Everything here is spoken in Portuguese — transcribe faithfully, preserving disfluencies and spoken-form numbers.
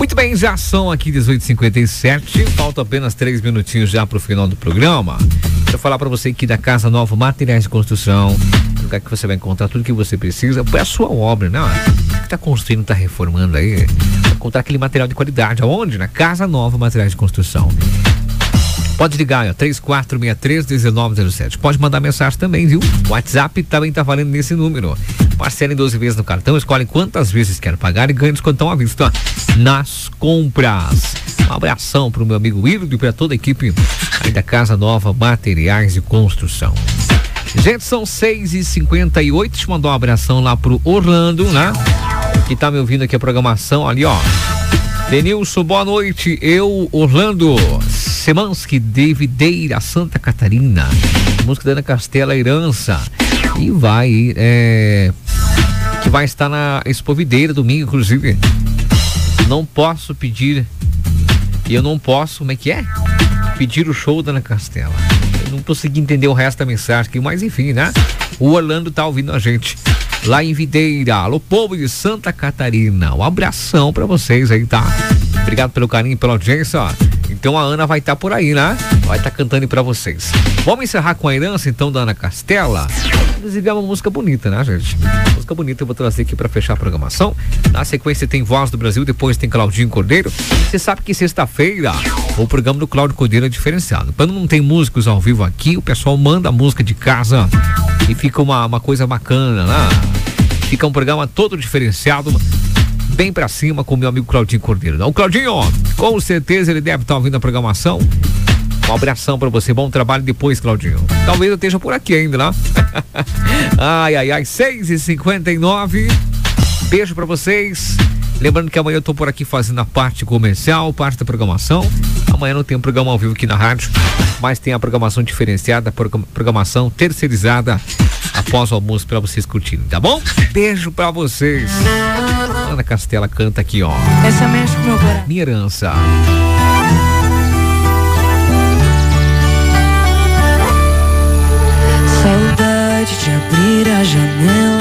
Muito bem, já são aqui dezoito e cinquenta e sete, faltam apenas três minutinhos já pro final do programa. Quero falar para você aqui da Casa Nova Materiais de Construção, lugar que você vai encontrar tudo que você precisa para a sua obra, né? Você que tá construindo, tá reformando aí, vai encontrar aquele material de qualidade. Aonde? Na Casa Nova Materiais de Construção. Pode ligar, ó, três quatro seis três, um nove zero sete. Pode mandar mensagem também, viu? O WhatsApp também tá valendo nesse número. Parcela em doze vezes no cartão, escolhe quantas vezes quer pagar e ganha descontão à vista nas compras. Um abração pro meu amigo Wildo e pra toda a equipe aí da Casa Nova Materiais de Construção. Gente, são seis e cinquenta e oito. Deixa eu mandar um abração lá pro Orlando, né? Que tá me ouvindo aqui a programação ali, ó. Denilson, boa noite. Eu, Orlando Semansky, de Videira, Santa Catarina. Música da Ana Castela, Herança. E vai, é... que vai estar na Expo Videira domingo, inclusive. Não posso pedir. E eu não posso, como é que é? Pedir o show da Ana Castela. Eu não consegui entender o resto da mensagem aqui, mas enfim, né? O Orlando tá ouvindo a gente lá em Videira. Alô, povo de Santa Catarina. Um abração pra vocês aí, tá? Obrigado pelo carinho e pela audiência, ó. Então a Ana vai estar tá por aí, né? Vai estar tá cantando pra vocês. Vamos encerrar com a Herança, então, da Ana Castela. Inclusive é uma música bonita, né, gente? Música bonita, eu vou trazer aqui pra fechar a programação. Na sequência tem Voz do Brasil, depois tem Claudinho Cordeiro. Você sabe que sexta-feira o programa do Cláudio Cordeiro é diferenciado. Quando não tem músicos ao vivo aqui, o pessoal manda a música de casa e fica uma, uma coisa bacana, né? Fica um programa todo diferenciado, bem pra cima com o meu amigo Claudinho Cordeiro. Não, Claudinho, com certeza ele deve estar ouvindo a programação. Um abração pra você, bom trabalho depois, Claudinho. Talvez eu esteja por aqui ainda, né? Ai, ai, ai, seis e cinquenta e nove. Beijo pra vocês. Lembrando que amanhã eu tô por aqui fazendo a parte comercial, parte da programação. Amanhã não tem um programa ao vivo aqui na rádio, mas tem a programação diferenciada, a programação terceirizada após o almoço pra vocês curtirem, tá bom? Beijo pra vocês. Ana Castela canta aqui, ó. Essa mexe com meu coração. Minha Herança. Saudade de abrir a janela